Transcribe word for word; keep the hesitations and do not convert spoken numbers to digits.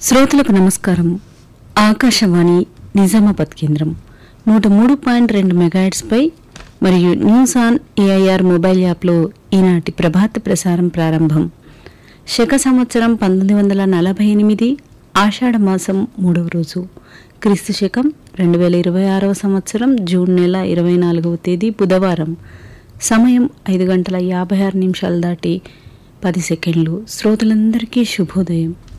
శ్రోతలకు నమస్కారం. ఆకాశవాణి నిజామాబాద్ కేంద్రం నూట మూడు పాయింట్ రెండు మెగాహెర్ట్జ్పై మరియు న్యూస్ ఆన్ ఏఐఆర్ మొబైల్ యాప్లో ఈనాటి ప్రభాత ప్రసారం ప్రారంభం. శక సంవత్సరం పంతొమ్మిది వందల నలభై ఎనిమిది ఆషాఢ మాసం మూడవ రోజు, క్రీస్తు శకం రెండు వేల ఇరవై ఆరవ సంవత్సరం జూన్ నెల ఇరవై నాలుగవ తేదీ బుధవారం. సమయం ఐదు గంటల యాభై ఆరు నిమిషాలు దాటి పది సెకండ్లు. శ్రోతలందరికీ శుభోదయం.